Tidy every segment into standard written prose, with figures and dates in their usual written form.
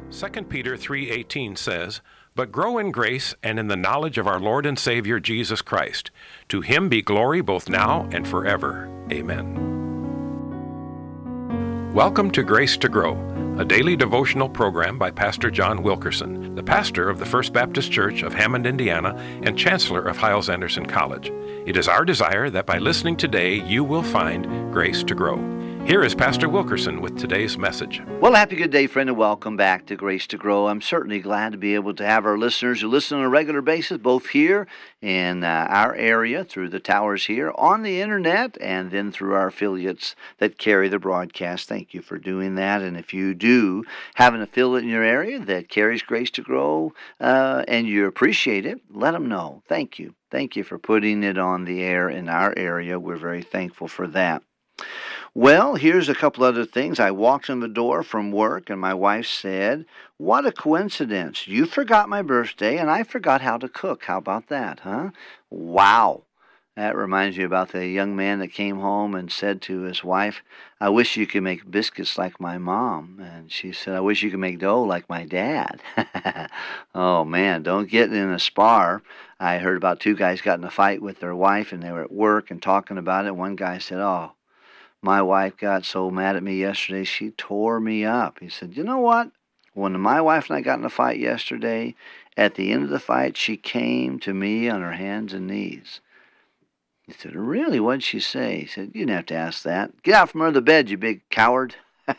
2 Peter 3:18 says, "But grow in grace and in the knowledge of our Lord and Savior Jesus Christ. To him be glory both now and forever. Amen." Welcome to Grace to Grow, a daily devotional program by Pastor John Wilkerson, the pastor of the First Baptist Church of Hammond, Indiana, and chancellor of Hyles-Anderson College. It is our desire that by listening today, you will find grace to grow. Here is Pastor Wilkerson with today's message. Well, happy good day, friend, and welcome back to Grace to Grow. I'm certainly glad to be able to have our listeners who listen on a regular basis, both here in our area through the towers here, on the internet, and then through our affiliates that carry the broadcast. Thank you for doing that. And if you do have an affiliate in your area that carries Grace to Grow and you appreciate it, let them know. Thank you. Thank you for putting it on the air in our area. We're very thankful for that. Well, here's a couple other things. I walked in the door from work, and my wife said, "What a coincidence. You forgot my birthday, and I forgot how to cook. How about that, huh?" Wow. That reminds me about the young man that came home and said to his wife, "I wish you could make biscuits like my mom." And she said, "I wish you could make dough like my dad." Oh, man, don't get in a spar. I heard about two guys got in a fight with their wife, and they were at work and talking about it. One guy said, "Oh, my wife got so mad at me yesterday, she tore me up." He said, "You know what? When my wife and I got in a fight yesterday, at the end of the fight, she came to me on her hands and knees." He said, "Really? What'd she say?" He said, "You didn't have to ask that. Get out from under the bed, you big coward."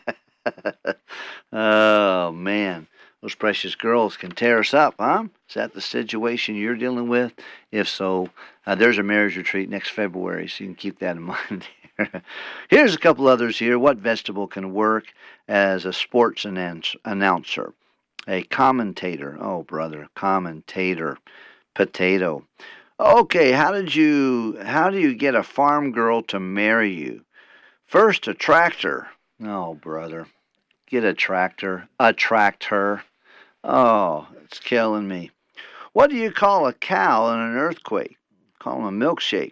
Oh, man. Those precious girls can tear us up, huh? Is that the situation you're dealing with? If so, there's a marriage retreat next February, so you can keep that in mind. Here's a couple others here. What vegetable can work as a sports announcer? A commentator. Oh, brother, commentator. Potato. Okay, how do you get a farm girl to marry you? First, a tractor. Oh, brother. Get a tractor. Attract her. Oh, it's killing me. What do you call a cow in an earthquake? Call them a milkshake.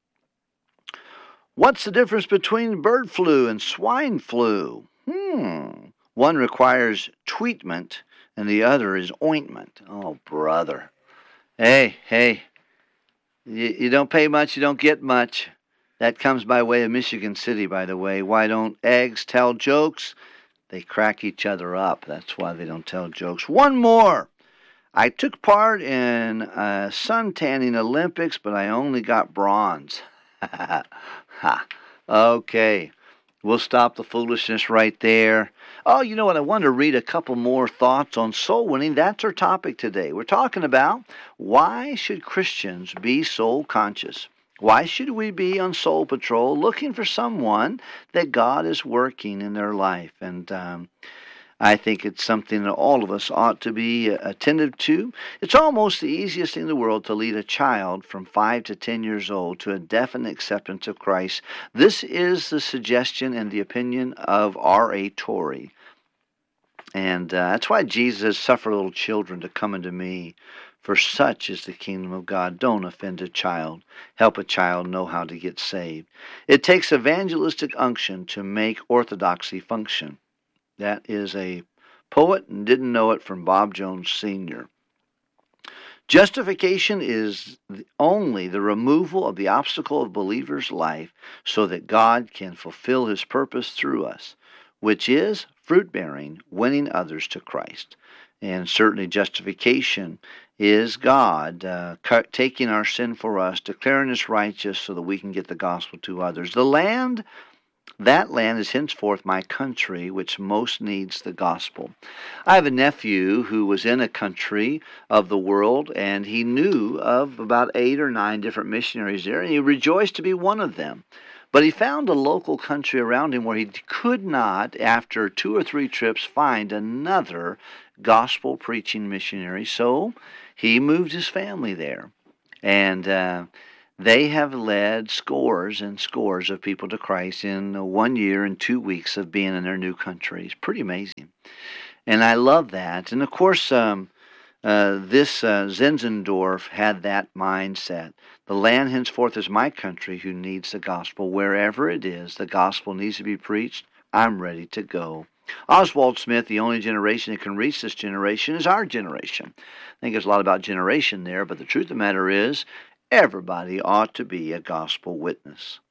What's the difference between bird flu and swine flu? One requires treatment and the other is ointment. Oh, brother. Hey, you don't pay much, you don't get much. That comes by way of Michigan City, by the way. Why don't eggs tell jokes? They crack each other up. That's why they don't tell jokes. One more. I took part in sun tanning Olympics, but I only got bronze. Okay, we'll stop the foolishness right there. Oh, you know what? I want to read a couple more thoughts on soul winning. That's our topic today. We're talking about why should Christians be soul conscious? Why should we be on soul patrol looking for someone that God is working in their life? And I think it's something that all of us ought to be attentive to. It's almost the easiest thing in the world to lead a child from 5 to 10 years old to a definite acceptance of Christ. This is the suggestion and the opinion of R.A. Torrey. And that's why Jesus suffered little children to come unto me. For such is the kingdom of God. Don't offend a child. Help a child know how to get saved. It takes evangelistic unction to make orthodoxy function. That is a poet and didn't know it from Bob Jones Sr. Justification is only the removal of the obstacle of believers' life so that God can fulfill his purpose through us, which is fruit-bearing, winning others to Christ. And certainly justification is God taking our sin for us, declaring us righteous so that we can get the gospel to others. That land is henceforth my country, which most needs the gospel. I have a nephew who was in a country of the world, and he knew of about 8 or 9 different missionaries there, and he rejoiced to be one of them. But he found a local country around him where he could not, after 2 or 3 trips, find another gospel-preaching missionary, so he moved his family there. And they have led scores and scores of people to Christ in 1 year and 2 weeks of being in their new country. It's pretty amazing. And I love that. And of course, this Zinzendorf had that mindset. The land henceforth is my country who needs the gospel. Wherever it is, the gospel needs to be preached. I'm ready to go. Oswald Smith, the only generation that can reach this generation is our generation. I think there's a lot about generation there, but the truth of the matter is everybody ought to be a gospel witness.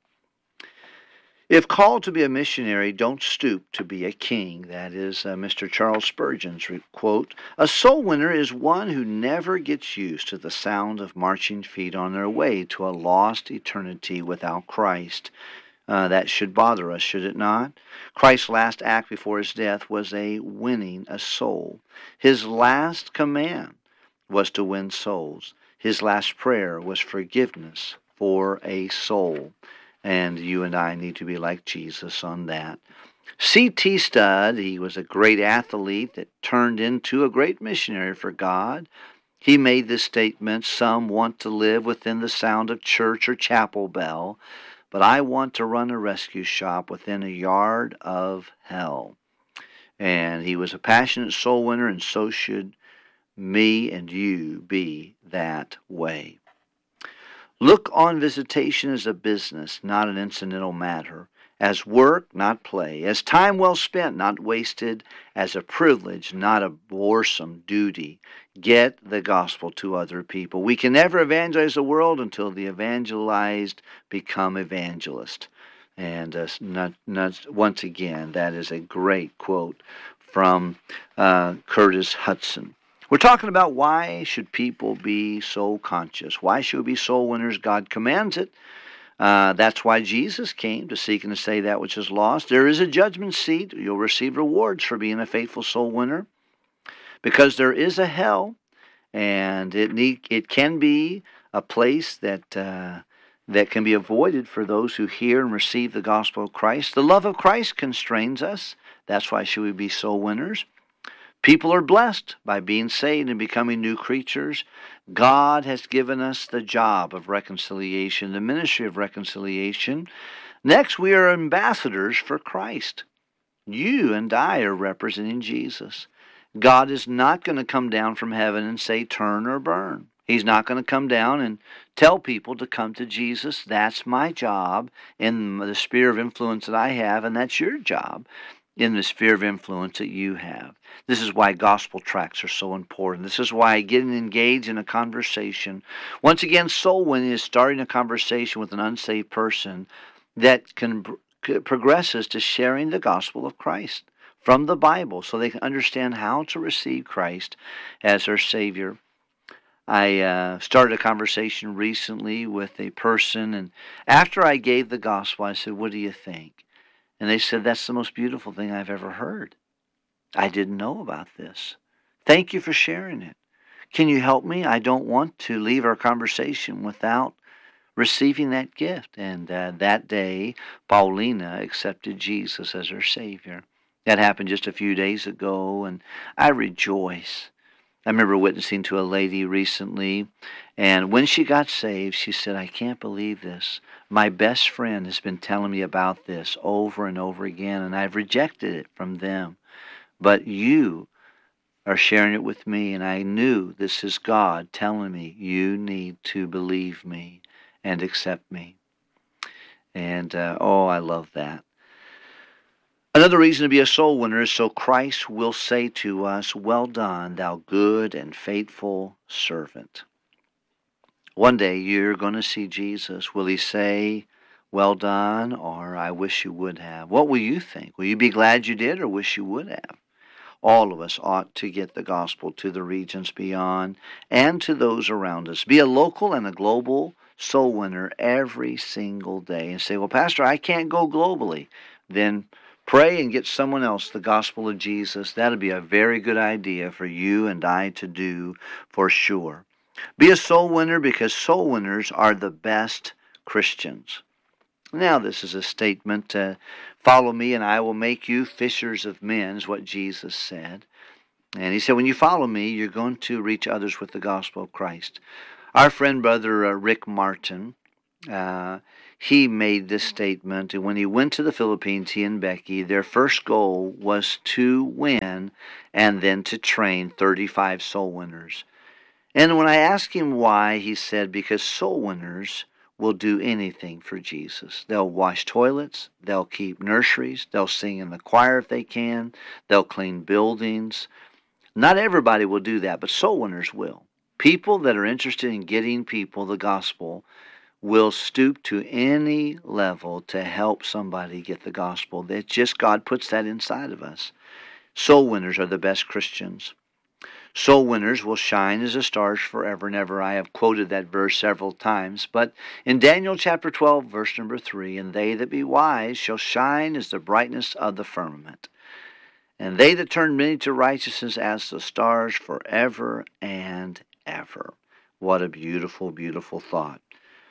If called to be a missionary, don't stoop to be a king. That is Mr. Charles Spurgeon's quote. A soul winner is one who never gets used to the sound of marching feet on their way to a lost eternity without Christ. That should bother us, should it not? Christ's last act before his death was winning a soul. His last command was to win souls. His last prayer was forgiveness for a soul. And you and I need to be like Jesus on that. C.T. Studd, he was a great athlete that turned into a great missionary for God. He made this statement, some want to live within the sound of church or chapel bell, but I want to run a rescue shop within a yard of hell. And he was a passionate soul winner, and so should me and you be that way. Look on visitation as a business, not an incidental matter, as work, not play, as time well spent, not wasted, as a privilege, not a boresome duty. Get the gospel to other people. We can never evangelize the world until the evangelized become evangelists. And once again, that is a great quote from Curtis Hudson. We're talking about why should people be soul conscious? Why should we be soul winners? God commands it. That's why Jesus came, to seek and to save that which is lost. There is a judgment seat. You'll receive rewards for being a faithful soul winner. Because there is a hell, and it can be a place that can be avoided for those who hear and receive the gospel of Christ. The love of Christ constrains us. That's why should we be soul winners. People are blessed by being saved and becoming new creatures. God has given us the job of reconciliation, the ministry of reconciliation. Next, we are ambassadors for Christ. You and I are representing Jesus. God is not going to come down from heaven and say, turn or burn. He's not going to come down and tell people to come to Jesus. That's my job in the sphere of influence that I have, and that's your job in the sphere of influence that you have. This is why gospel tracts are so important. This is why getting engaged in a conversation, once again, soul winning is starting a conversation with an unsaved person that progresses to sharing the gospel of Christ from the Bible so they can understand how to receive Christ as their Savior. I started a conversation recently with a person, and after I gave the gospel, I said, what do you think? And they said, that's the most beautiful thing I've ever heard. I didn't know about this. Thank you for sharing it. Can you help me? I don't want to leave our conversation without receiving that gift. And that day, Paulina accepted Jesus as her Savior. That happened just a few days ago, and I rejoice. I remember witnessing to a lady recently, and when she got saved, she said, I can't believe this. My best friend has been telling me about this over and over again, and I've rejected it from them. But you are sharing it with me, and I knew this is God telling me you need to believe me and accept me. And, I love that. Another reason to be a soul winner is so Christ will say to us, well done, thou good and faithful servant. One day you're going to see Jesus. Will he say, well done, or I wish you would have? What will you think? Will you be glad you did or wish you would have? All of us ought to get the gospel to the regions beyond and to those around us. Be a local and a global soul winner every single day. And say, well, Pastor, I can't go globally. Then pray and get someone else the gospel of Jesus. That'll be a very good idea for you and I to do for sure. Be a soul winner because soul winners are the best Christians. Now, this is a statement, follow me and I will make you fishers of men, is what Jesus said. And he said, when you follow me, you're going to reach others with the gospel of Christ. Our friend, Brother Rick Martin, he made this statement. And when he went to the Philippines, he and Becky, their first goal was to win and then to train 35 soul winners. And when I asked him why, he said, because soul winners will do anything for Jesus. They'll wash toilets, they'll keep nurseries, they'll sing in the choir if they can, they'll clean buildings. Not everybody will do that, but soul winners will. People that are interested in getting people the gospel will stoop to any level to help somebody get the gospel. That just God puts that inside of us. Soul winners are the best Christians. Soul winners will shine as the stars forever and ever. I have quoted that verse several times, but in Daniel chapter 12, verse number 3, and they that be wise shall shine as the brightness of the firmament, and they that turn many to righteousness as the stars forever and ever. What a beautiful, beautiful thought.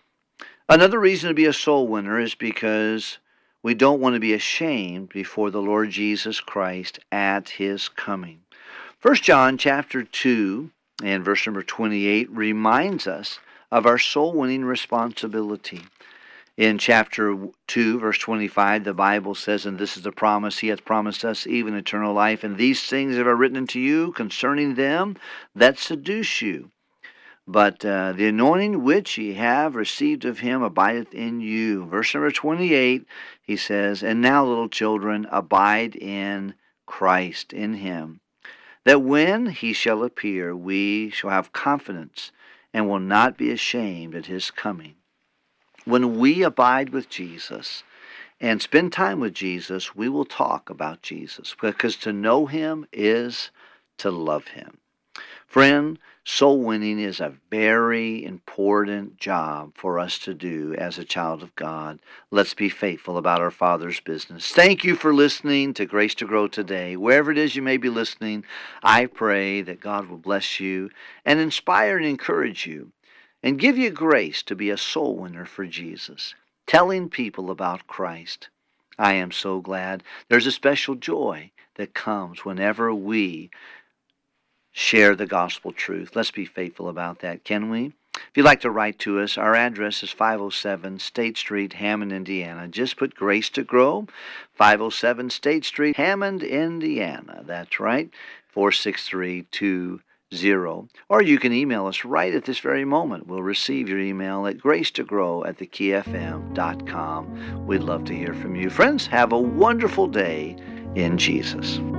Another reason to be a soul winner is because we don't want to be ashamed before the Lord Jesus Christ at His coming. 1 John chapter 2 and verse number 28 reminds us of our soul-winning responsibility. In chapter 2, verse 25, the Bible says, and this is the promise, He hath promised us even eternal life, and these things have I written unto you concerning them that seduce you. But the anointing which ye have received of Him abideth in you. Verse number 28, he says, and now, little children, abide in Christ, in Him, that when He shall appear, we shall have confidence and will not be ashamed at His coming. When we abide with Jesus and spend time with Jesus, we will talk about Jesus, because to know Him is to love Him. Friend, soul winning is a very important job for us to do as a child of God. Let's be faithful about our Father's business. Thank you for listening to Grace to Grow today. Wherever it is you may be listening, I pray that God will bless you and inspire and encourage you and give you grace to be a soul winner for Jesus, telling people about Christ. I am so glad. There's a special joy that comes whenever we share the gospel truth. Let's be faithful about that, can we? If you'd like to write to us, our address is 507 State Street, Hammond, Indiana. Just put Grace to Grow, 507 State Street, Hammond, Indiana. That's right, 46320. Or you can email us right at this very moment. We'll receive your email at gracetogrow@thekeyfm.com. We'd love to hear from you. Friends, have a wonderful day in Jesus.